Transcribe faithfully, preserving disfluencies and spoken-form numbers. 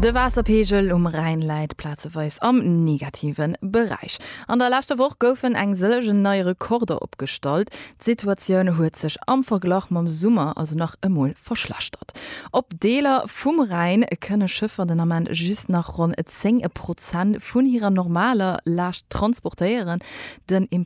De Wasserpegel um Rheinleit platzeweis am negativen Bereich. An der letzte Woche goufen eng selegen neue Rekorde opgestalt. Situationun huet sech am Verglach mam Summer also nach emmol verschlachtert. Op Deler vum Rhein könne Schiffer den am just nach rund zehn Prozent vun ihrer normaler Last transportieren, den im